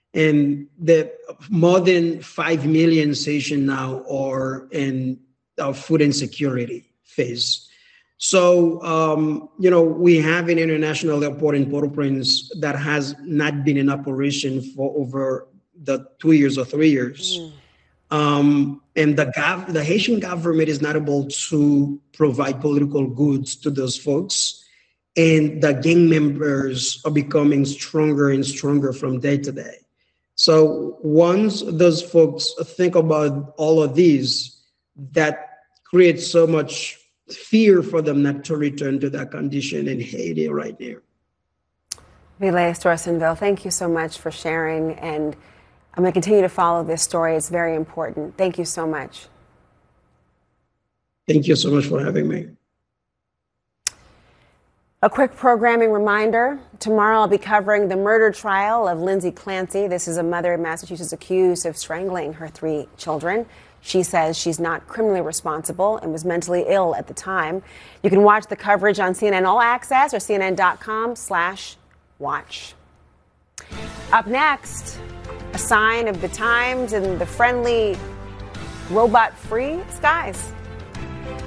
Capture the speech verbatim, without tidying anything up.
And the more than five million Haitians now are in uh, food insecurity phase. So, um, you know, we have an international airport in Port-au-Prince that has not been in operation for over the two years or three years. Mm. Um, and the, gov- the Haitian government is not able to provide political goods to those folks. And the gang members are becoming stronger and stronger from day to day. So once those folks think about all of these, that creates so much fear for them not to return to that condition in Haiti right now. Viles Dorsenville, thank you so much for sharing. And I'm going to continue to follow this story. It's very important. Thank you so much. Thank you so much for having me. A quick programming reminder. Tomorrow I'll be covering the murder trial of Lindsay Clancy. This is a mother in Massachusetts accused of strangling her three children. She says she's not criminally responsible and was mentally ill at the time. You can watch the coverage on C N N All Access or cnn.com slash watch. Up next, a sign of the times and the friendly robot-free skies.